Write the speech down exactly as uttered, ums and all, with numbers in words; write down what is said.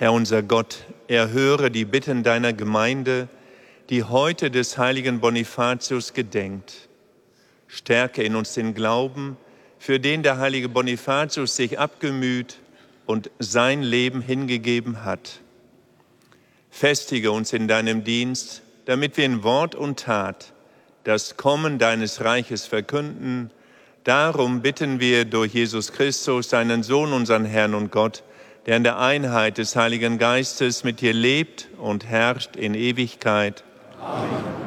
Herr unser Gott, erhöre die Bitten deiner Gemeinde, die heute des heiligen Bonifatius gedenkt. Stärke in uns den Glauben, für den der heilige Bonifatius sich abgemüht und sein Leben hingegeben hat. Festige uns in deinem Dienst, damit wir in Wort und Tat das Kommen deines Reiches verkünden. Darum bitten wir durch Jesus Christus, seinen Sohn, unseren Herrn und Gott, der in der Einheit des Heiligen Geistes mit dir lebt und herrscht in Ewigkeit. Amen.